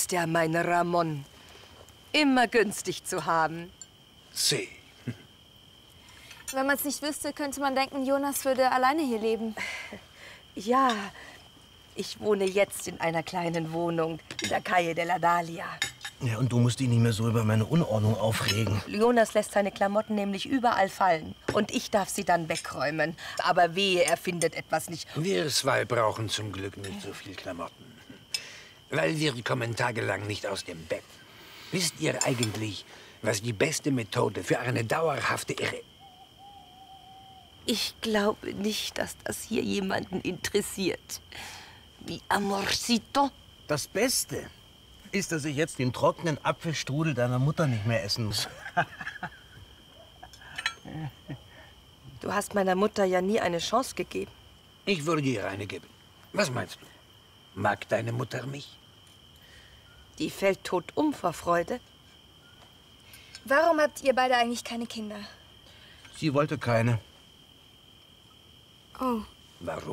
ist ja mein Ramon. Immer günstig zu haben. Sie. Wenn man es nicht wüsste, könnte man denken, Jonas würde alleine hier leben. Ja, ich wohne jetzt in einer kleinen Wohnung in der Calle de la Dalia. Ja, und du musst dich nicht mehr so über meine Unordnung aufregen. Jonas lässt seine Klamotten nämlich überall fallen. Und ich darf sie dann wegräumen. Aber wehe, er findet etwas nicht. Wir zwei brauchen zum Glück nicht so viel Klamotten. Weil wir kommen tagelang nicht aus dem Bett. Wisst ihr eigentlich, was die beste Methode für eine dauerhafte Ich glaube nicht, dass das hier jemanden interessiert. Mi amorcito. Das Beste ist, dass ich jetzt den trockenen Apfelstrudel deiner Mutter nicht mehr essen muss. Du hast meiner Mutter ja nie eine Chance gegeben. Ich würde ihr eine geben. Was meinst du? Mag deine Mutter mich? Die fällt tot um vor Freude. Warum habt ihr beide eigentlich keine Kinder? Sie wollte keine. Oh. Warum?